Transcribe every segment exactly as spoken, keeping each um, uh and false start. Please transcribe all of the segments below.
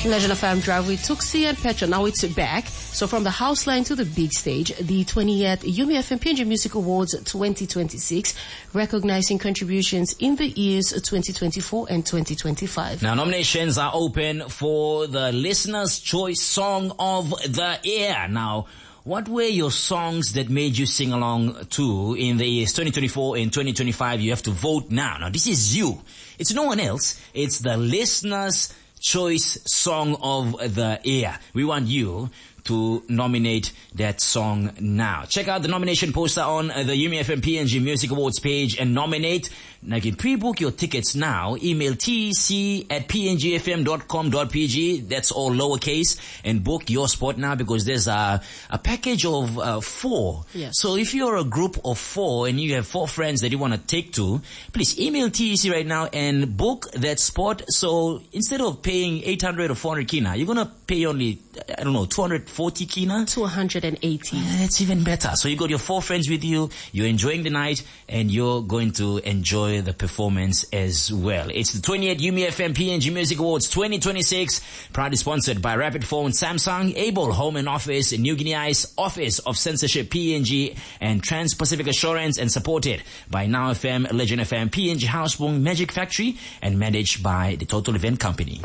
Legend F M Drive with Tuxi and Petra. Now it's back. So from the house line to the big stage, the twentieth Yumi F M P N G Music Awards twenty twenty-six, recognizing contributions in the years twenty twenty-four and twenty twenty-five. Now nominations are open for the Listener's Choice Song of the Year. Now, what were your songs that made you sing along to in the years twenty twenty-four and twenty twenty-five? You have to vote now. Now, this is you. It's no one else. It's the Listener's Choice Song of the Year. We want you to nominate that song now. Check out the nomination poster on the Yumi F M P N G Music Awards page and nominate. Now you can pre-book your tickets now. Email T C at p n g f m dot com dot p g. That's all lowercase. And book your spot now because there's a, a package of uh, four. Yes. So if you're a group of four and you have four friends that you want to take to, please email T C right now and book that spot. So instead of paying eight hundred or four hundred kina, you're going to pay only, I don't know, two hundred forty kina? two hundred eighty. That's even better. So you got your four friends with you, you're enjoying the night, and you're going to enjoy the performance as well. It's the twentieth Yumi F M P N G Music Awards twenty twenty-six, proudly sponsored by Rapid Phone, Samsung, Able Home and Office, New Guinea Ice, Office of Censorship P N G, and Trans-Pacific Assurance, and supported by Now F M, Legend F M, P N G Houseboom, Magic Factory, and managed by the Total Event Company.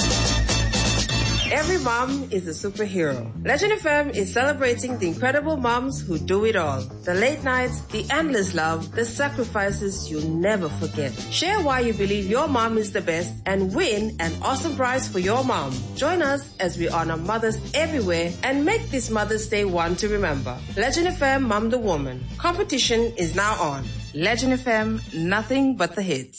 Every mom is a superhero. Legend F M is celebrating the incredible moms who do it all. The late nights, the endless love, the sacrifices you'll never forget. Share why you believe your mom is the best and win an awesome prize for your mom. Join us as we honor mothers everywhere and make this Mother's Day one to remember. Legend F M Mom the Woman. Competition is now on. Legend F M, nothing but the hits.